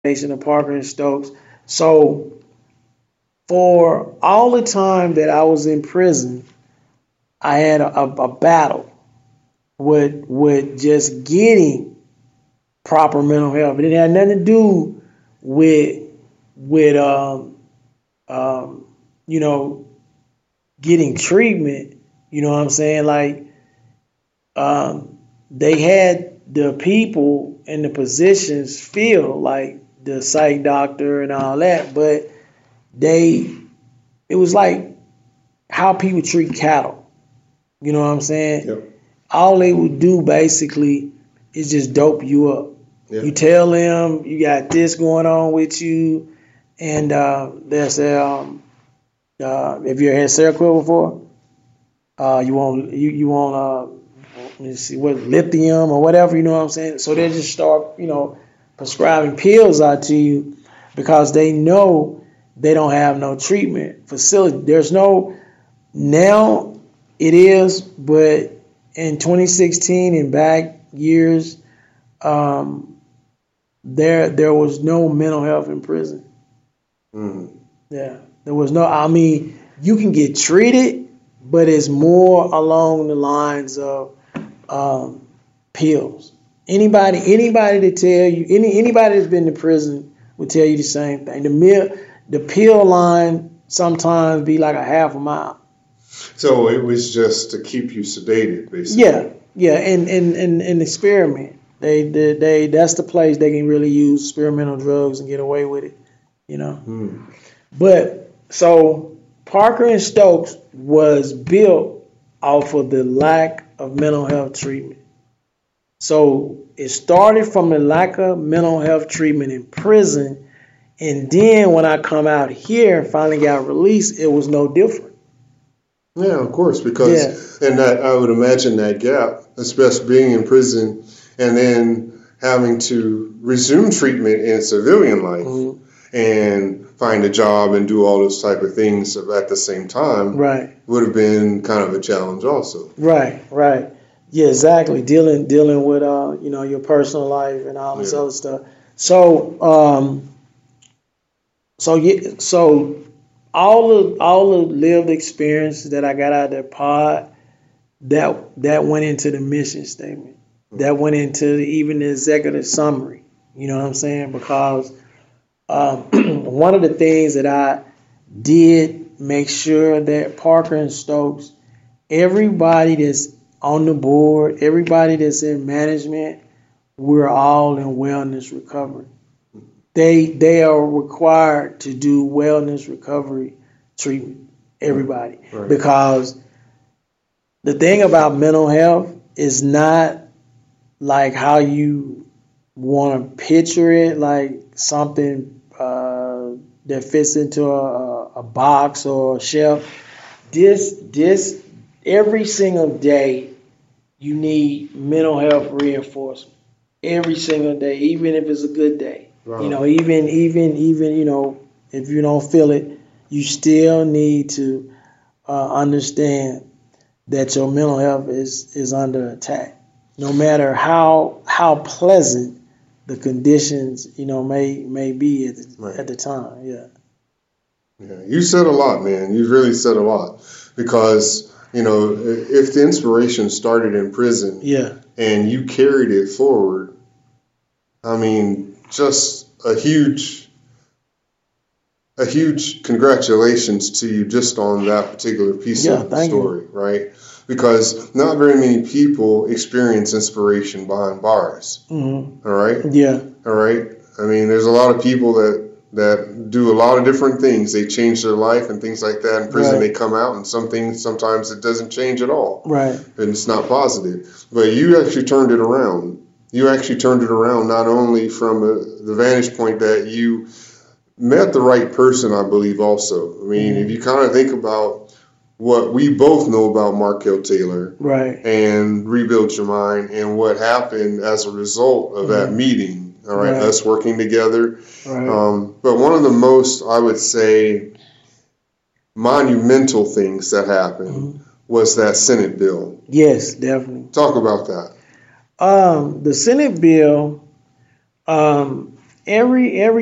of Parker and Stokes. So for all the time that I was in prison, I had a battle with just getting proper mental health. It had nothing to do with with you know getting treatment. You know what I'm saying? Like they had the people in the positions feel like the psych doctor and all that, but they it was like how people treat cattle. You know what I'm saying? Yep. All they would do basically is just dope you up. Yeah. You tell them you got this going on with you, and they'll say, if you had Seroquel before, you want let me see what lithium or whatever. You know what I'm saying? So they just start prescribing pills out to you because they know they don't have no treatment facility. There's no now it is, but in 2016 and back years, there was no mental health in prison. Mm. Yeah, there was no. I mean, you can get treated, but it's more along the lines of pills. Anybody to tell you anybody that's been to prison would tell you the same thing. The pill line sometimes be like a half a mile. So it was just to keep you sedated, basically. Yeah, and experiment. They that's the place they can really use experimental drugs and get away with it, you know. Mm. But so Parker and Stokes was built off of the lack of mental health treatment. So it started from the lack of mental health treatment in prison, and then when I come out here and finally got released, it was no different. Yeah, of course, because and that I would imagine that gap, especially being in prison and then having to resume treatment in civilian life and find a job and do all those type of things at the same time, Right. would have been kind of a challenge also. Right. Yeah, exactly. Dealing with your personal life and all this other stuff. So so all the lived experience that I got out of that pod that went into the mission statement. That went into even the executive summary. You know what I'm saying? Because one of the things that I did make sure that Parker and Stokes, everybody that's on the board, everybody that's in management, we're all in wellness recovery. They are required to do wellness recovery treatment. Everybody, Right. because the thing about mental health is not like how you want to picture it, like something that fits into a box or a shelf. This every single day you need mental health reinforcement. Every single day, even if it's a good day. Wow. Even if you don't feel it, you still need to understand that your mental health is under attack. No matter how pleasant the conditions may be at the time. Yeah, you said a lot, man. You really said a lot because if the inspiration started in prison, and you carried it forward, I mean, just a huge congratulations to you just on that particular piece of the story, right? Because not very many people experience inspiration behind bars. Mm-hmm. All right? Yeah. All right? I mean, there's a lot of people that do a lot of different things. They change their life and things like that. In prison, They come out, and sometimes it doesn't change at all. Right. And it's not positive. But you actually turned it around. You actually turned it around not only from the vantage point that you met the right person, I believe, also. I mean, if you kind of think about what we both know about Markel Taylor, right, and Rebuild Your Mind, and what happened as a result of that meeting, all right, us working together. Right. But one of the most, I would say, monumental things that happened was that Senate bill. Yes, definitely. Talk about that. The Senate bill, every